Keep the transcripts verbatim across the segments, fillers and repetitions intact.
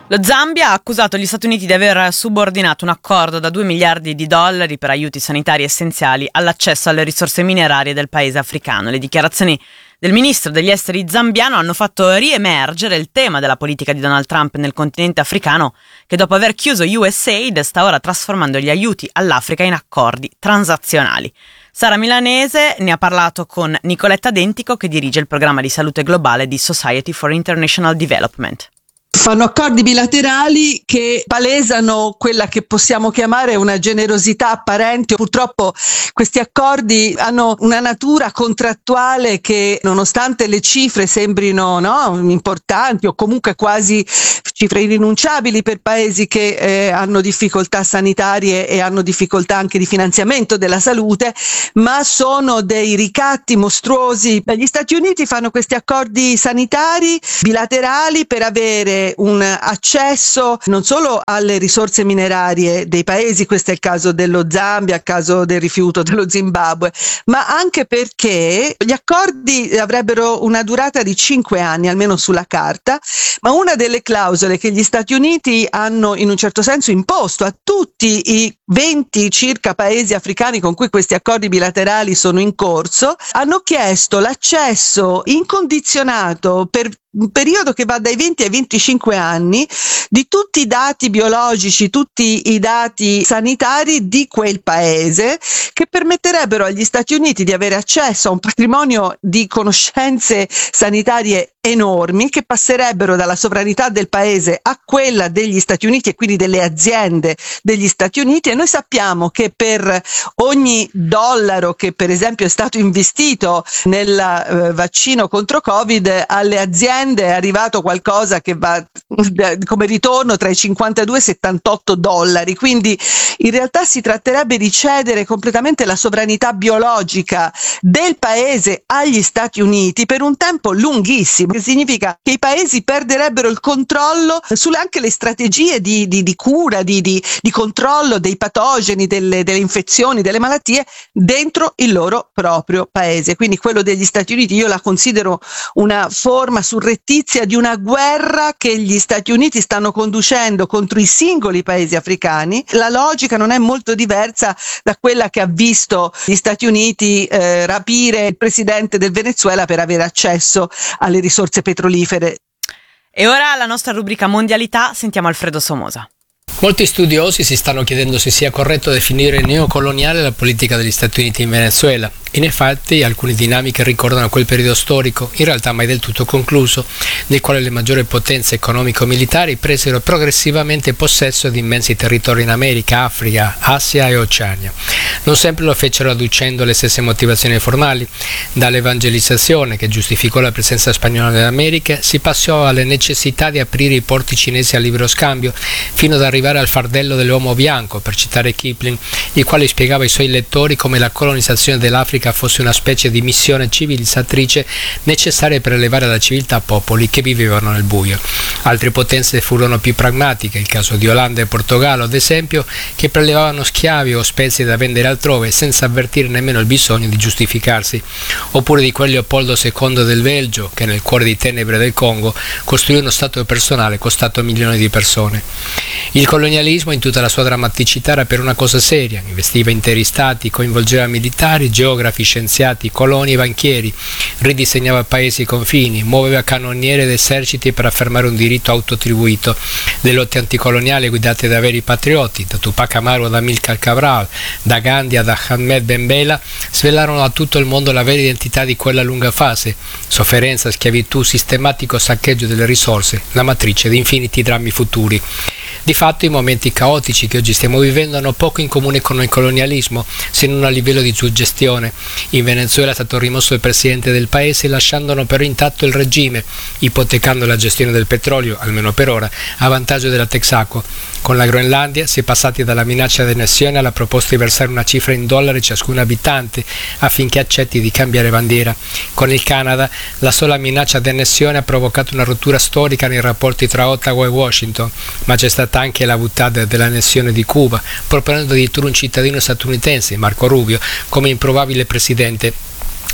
Lo Zambia ha accusato gli Stati Uniti di aver subordinato un accordo da due miliardi di dollari per aiuti sanitari essenziali all'accesso alle risorse minerarie del paese africano. Le dichiarazioni del ministro degli esteri zambiano hanno fatto riemergere il tema della politica di Donald Trump nel continente africano, che dopo aver chiuso U S A I D sta ora trasformando gli aiuti all'Africa in accordi transazionali. Sara Milanese ne ha parlato con Nicoletta Dentico, che dirige il programma di salute globale di Society for International Development. Fanno accordi bilaterali che palesano quella che possiamo chiamare una generosità apparente. Purtroppo questi accordi hanno una natura contrattuale che, nonostante le cifre sembrino no, importanti o comunque quasi cifre irrinunciabili per paesi che eh, hanno difficoltà sanitarie e hanno difficoltà anche di finanziamento della salute, ma sono dei ricatti mostruosi. Gli Stati Uniti fanno questi accordi sanitari bilaterali per avere un accesso non solo alle risorse minerarie dei paesi, questo è il caso dello Zambia, il caso del rifiuto dello Zimbabwe, ma anche perché gli accordi avrebbero una durata di cinque anni, almeno sulla carta, ma una delle clausole che gli Stati Uniti hanno in un certo senso imposto a tutti i venti circa paesi africani con cui questi accordi bilaterali sono in corso, hanno chiesto l'accesso incondizionato per un periodo che va dai venti ai venticinque anni di tutti i dati biologici, tutti i dati sanitari di quel paese, che permetterebbero agli Stati Uniti di avere accesso a un patrimonio di conoscenze sanitarie enormi che passerebbero dalla sovranità del paese a quella degli Stati Uniti e quindi delle aziende degli Stati Uniti. E noi sappiamo che per ogni dollaro che per esempio è stato investito nel eh, vaccino contro Covid, alle aziende è arrivato qualcosa che va come ritorno tra i cinquantadue e i settantotto dollari. Quindi in realtà si tratterebbe di cedere completamente la sovranità biologica del paese agli Stati Uniti per un tempo lunghissimo, che significa che i paesi perderebbero il controllo sulle anche le strategie di, di, di cura, di, di, di controllo dei patogeni, delle, delle infezioni, delle malattie dentro il loro proprio paese. Quindi quello degli Stati Uniti io la considero una forma surrettizia di una guerra che gli Stati Uniti stanno conducendo contro i singoli paesi africani. La logica non è molto diversa da quella che ha visto gli Stati Uniti eh, rapire il presidente del Venezuela per avere accesso alle risorse petrolifere. E ora la nostra rubrica Mondialità, sentiamo Alfredo Somoza. Molti studiosi si stanno chiedendo se sia corretto definire neocoloniale la politica degli Stati Uniti in Venezuela. In effetti alcune dinamiche ricordano quel periodo storico, in realtà mai del tutto concluso, nel quale le maggiori potenze economico-militari presero progressivamente possesso di immensi territori in America, Africa, Asia e Oceania. Non sempre lo fecero adducendo le stesse motivazioni formali. Dall'evangelizzazione, che giustificò la presenza spagnola nell'America, si passò alle necessità di aprire i porti cinesi al libero scambio, fino ad arrivare al fardello dell'uomo bianco, per citare Kipling, il quale spiegava ai suoi lettori come la colonizzazione dell'Africa fosse una specie di missione civilizzatrice necessaria per elevare alla civiltà popoli che vivevano nel buio. Altre potenze furono più pragmatiche, il caso di Olanda e Portogallo ad esempio, che prelevavano schiavi o spezie da vendere altrove senza avvertire nemmeno il bisogno di giustificarsi, oppure di quel Leopoldo secondo del Belgio che nel cuore di tenebre del Congo costruì uno stato personale costato a milioni di persone. Il colonialismo in tutta la sua drammaticità era per una cosa seria, investiva interi stati, coinvolgeva militari, geografi, scienziati, coloni e banchieri, ridisegnava paesi e confini, muoveva cannoniere ed eserciti per affermare un diritto autoattribuito. Le lotte anticoloniali guidate da veri patrioti, da Tupac Amaru ad Amilcar Cabral, da Gandhi ad Ahmed Ben Bella, svelarono a tutto il mondo la vera identità di quella lunga fase: sofferenza, schiavitù, sistematico saccheggio delle risorse, la matrice di infiniti drammi futuri. Di fatto i momenti caotici che oggi stiamo vivendo hanno poco in comune con il colonialismo, se non a livello di suggestione. In Venezuela è stato rimosso il presidente del paese, lasciandolo però intatto il regime, ipotecando la gestione del petrolio, almeno per ora, a vantaggio della Texaco. Con la Groenlandia si è passati dalla minaccia di annessione alla proposta di versare una cifra in dollari ciascun abitante affinché accetti di cambiare bandiera. Con il Canada la sola minaccia di annessione ha provocato una rottura storica nei rapporti tra Ottawa e Washington, ma c'è stata anche la buttata dell'annessione di Cuba, proponendo addirittura un cittadino statunitense, Marco Rubio, come improbabile presidente.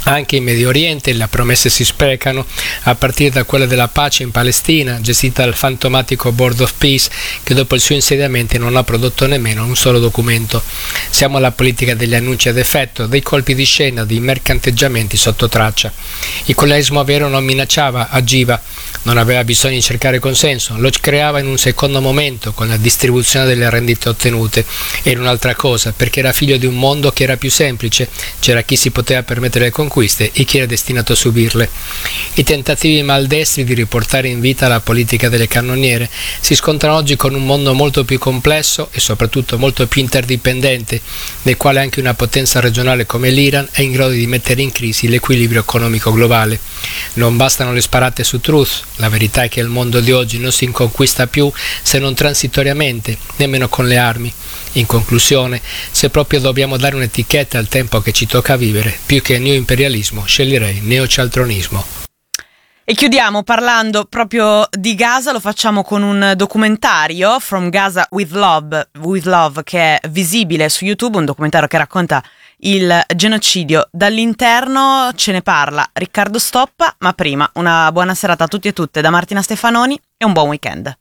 Anche in Medio Oriente le promesse si sprecano, a partire da quella della pace in Palestina, gestita dal fantomatico Board of Peace, che dopo il suo insediamento non ha prodotto nemmeno un solo documento. Siamo alla politica degli annunci ad effetto, dei colpi di scena, dei mercanteggiamenti sotto traccia. Il colonialismo vero non minacciava, agiva, non aveva bisogno di cercare consenso, lo creava in un secondo momento con la distribuzione delle rendite ottenute. Era un'altra cosa, perché era figlio di un mondo che era più semplice, c'era chi si poteva permettere le conquiste e chi era destinato a subirle. I tentativi maldestri di riportare in vita la politica delle cannoniere si scontrano oggi con un mondo molto più complesso e soprattutto molto più interdipendente, nel quale anche una potenza regionale come l'Iran è in grado di mettere in crisi l'equilibrio economico globale. Non bastano le sparate su Truth, la verità è che il mondo di oggi non si conquista più se non transitoriamente, nemmeno con le armi. In conclusione, se proprio dobbiamo dare un'etichetta al tempo che ci tocca vivere, più che neoimperialismo, sceglierei neocialtronismo. E chiudiamo parlando proprio di Gaza, lo facciamo con un documentario, From Gaza with Love, with Love, che è visibile su YouTube, un documentario che racconta il genocidio dall'interno. Ce ne parla Riccardo Stoppa, ma prima una buona serata a tutti e tutte da Martina Stefanoni e un buon weekend.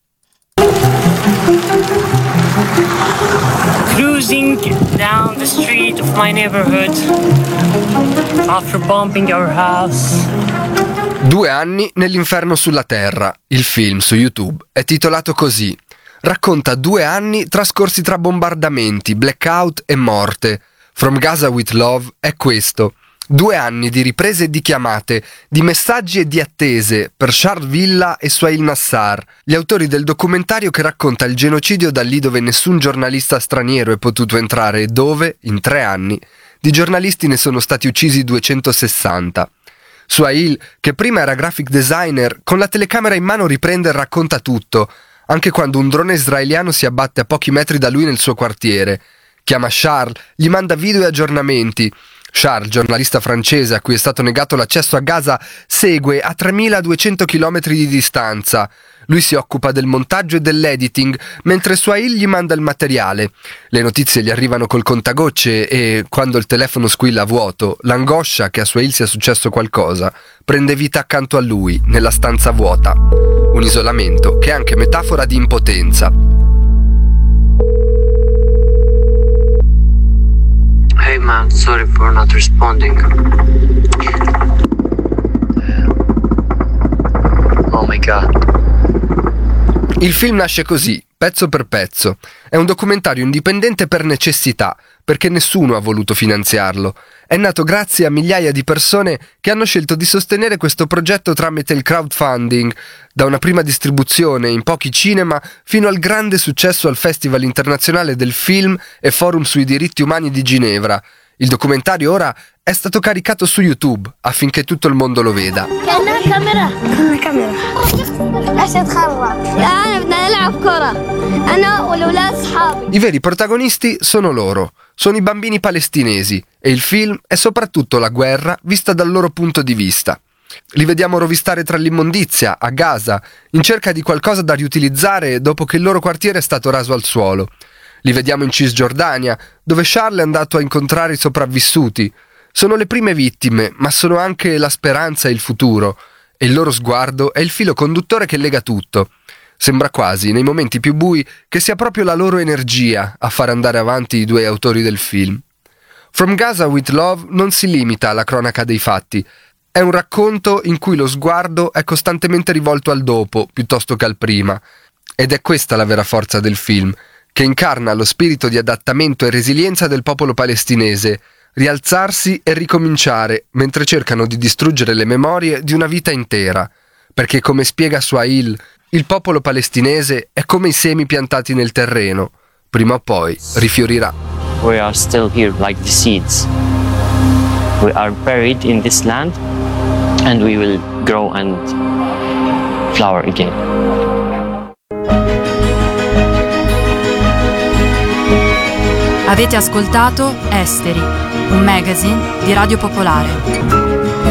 Cruising down the street of my neighborhood after bombing our house. Due anni nell'inferno sulla terra. Il film su YouTube è titolato così. Racconta due anni trascorsi tra bombardamenti, blackout e morte. From Gaza with Love è questo. Due anni di riprese e di chiamate, di messaggi e di attese per Charles Villa e Suhail Nassar, gli autori del documentario che racconta il genocidio da lì dove nessun giornalista straniero è potuto entrare e dove, in tre anni, di giornalisti ne sono stati uccisi duecentosessanta. Suhail, che prima era graphic designer, con la telecamera in mano riprende e racconta tutto, anche quando un drone israeliano si abbatte a pochi metri da lui nel suo quartiere. Chiama Charles, gli manda video e aggiornamenti. Charles, giornalista francese a cui è stato negato l'accesso a Gaza, segue a tremiladuecento chilometri di distanza. Lui si occupa del montaggio e dell'editing, mentre Suhail gli manda il materiale. Le notizie gli arrivano col contagocce e, quando il telefono squilla a vuoto, l'angoscia che a Suhail sia successo qualcosa prende vita accanto a lui, nella stanza vuota. Un isolamento che è anche metafora di impotenza. Hey man, sorry for not responding. Oh my god. Il film nasce così, pezzo per pezzo. È un documentario indipendente per necessità, perché nessuno ha voluto finanziarlo. È nato grazie a migliaia di persone che hanno scelto di sostenere questo progetto tramite il crowdfunding, da una prima distribuzione in pochi cinema fino al grande successo al Festival internazionale del film e Forum sui diritti umani di Ginevra. Il documentario ora è stato caricato su YouTube affinché tutto il mondo lo veda. I veri protagonisti sono loro, sono i bambini palestinesi e il film è soprattutto la guerra vista dal loro punto di vista. Li vediamo rovistare tra l'immondizia, a Gaza, in cerca di qualcosa da riutilizzare dopo che il loro quartiere è stato raso al suolo. Li vediamo in Cisgiordania, dove Charles è andato a incontrare i sopravvissuti. Sono le prime vittime, ma sono anche la speranza e il futuro, e il loro sguardo è il filo conduttore che lega tutto. Sembra quasi, nei momenti più bui, che sia proprio la loro energia a far andare avanti i due autori del film. From Gaza with Love non si limita alla cronaca dei fatti. È un racconto in cui lo sguardo è costantemente rivolto al dopo, piuttosto che al prima. Ed è questa la vera forza del film, che incarna lo spirito di adattamento e resilienza del popolo palestinese, rialzarsi e ricominciare mentre cercano di distruggere le memorie di una vita intera, perché come spiega Suhail, il popolo palestinese è come i semi piantati nel terreno, prima o poi rifiorirà. We are still here like the seeds. We are buried in this land and we will grow and flower again. Avete ascoltato Esteri, un magazine di Radio Popolare.